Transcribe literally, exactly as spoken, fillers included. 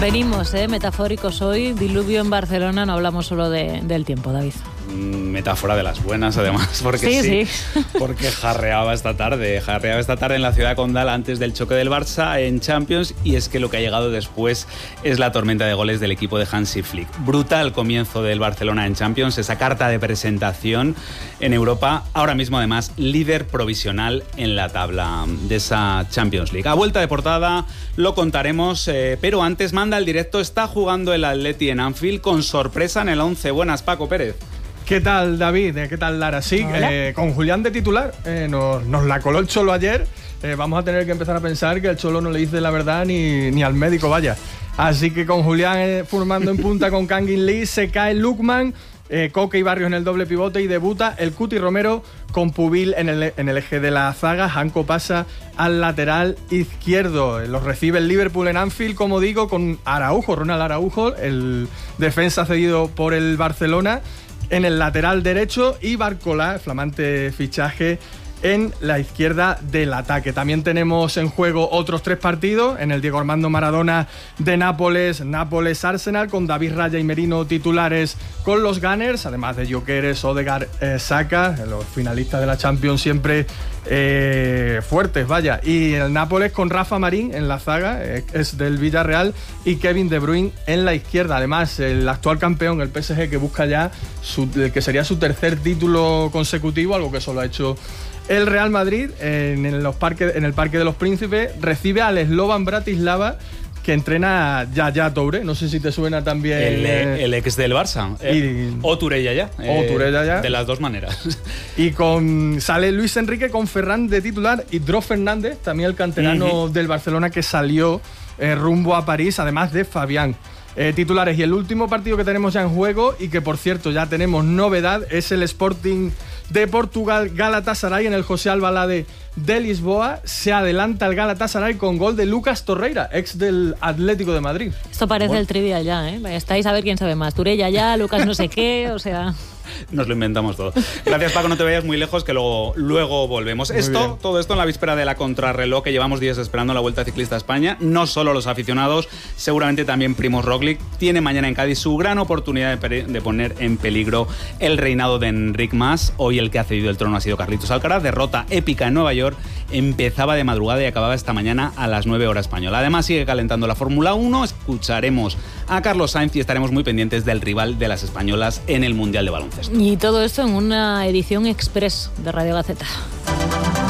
Venimos, eh, metafóricos hoy, diluvio en Barcelona, no hablamos solo de, del tiempo, David. Metáfora de las buenas, además, porque sí, sí, sí. porque jarreaba esta tarde, jarreaba esta tarde en la ciudad condal antes del choque del Barça en Champions, y es que lo que ha llegado después es la tormenta de goles del equipo de Hansi Flick. Brutal comienzo del Barcelona en Champions, esa carta de presentación en Europa, ahora mismo además líder provisional en la tabla de esa Champions League. A vuelta de portada lo contaremos, eh, pero antes manda el directo, está jugando el Atleti en Anfield con sorpresa en el once. Buenas, Paco Pérez. ¿Qué tal, David? ¿Qué tal, Lara? Sí, eh, con Julián de titular. Eh, nos, nos la coló el Cholo ayer. Eh, vamos a tener que empezar a pensar que el Cholo no le dice la verdad ni, ni al médico, vaya. Así que con Julián eh, formando en punta con Kangin Lee, se cae Lookman, eh, Coque y Barrios en el doble pivote y debuta el Cuti Romero con Pubil en el, en el eje de la zaga. Janko pasa al lateral izquierdo. Los recibe el Liverpool en Anfield, como digo, con Araujo, Ronald Araujo, el defensa cedido por el Barcelona, en el lateral derecho, y Barcola, flamante fichaje, en la izquierda del ataque. También tenemos en juego otros tres partidos, en el Diego Armando Maradona de Nápoles, Nápoles-Arsenal, con David Raya y Merino titulares con los Gunners, además de Gyökeres, Odegaard, eh, Saka, los finalistas de la Champions siempre eh, fuertes, vaya. Y el Nápoles con Rafa Marín en la zaga, eh, es del Villarreal, y Kevin De Bruyne en la izquierda. Además, el actual campeón, el P S G, que busca ya su, el que sería su tercer título consecutivo, algo que solo ha hecho el Real Madrid, en, los parques, en el Parque de los Príncipes, recibe al Slovan Bratislava, que entrena Yaya Toure. No sé si te suena también. El, eh, el ex del Barça. Eh, o Toure Yaya. O Toure Yaya. De las dos maneras. Y con sale Luis Enrique con Ferran de titular y Dro Fernández, también el canterano uh-huh. del Barcelona, que salió eh, rumbo a París, además de Fabián. Eh, titulares. Y el último partido que tenemos ya en juego, y que por cierto ya tenemos novedad, es el Sporting de Portugal Galatasaray en el José Albalade de Lisboa. Se adelanta el Galatasaray con gol de Lucas Torreira, ex del Atlético de Madrid. Esto parece bueno. el trivial ya, ¿eh? Estáis a ver quién sabe más. Turella ya, Lucas no sé qué, o sea... Nos lo inventamos todo. Gracias, Paco, no te vayas muy lejos, que luego, luego volvemos. Muy esto, bien. Todo esto en la víspera de la contrarreloj, que llevamos días esperando la Vuelta Ciclista a España. No solo los aficionados, seguramente también Primož Roglič tiene mañana en Cádiz su gran oportunidad de, de poner en peligro el reinado de Enric Mas. Hoy el que ha cedido el trono ha sido Carlitos Alcaraz. Derrota épica en Nueva York. Empezaba de madrugada y acababa esta mañana a las nueve horas española. Además, sigue calentando la Fórmula uno. Escucharemos a Carlos Sainz y estaremos muy pendientes del rival de las españolas en el Mundial de Baloncesto. Y todo esto en una edición express de Radio Gaceta.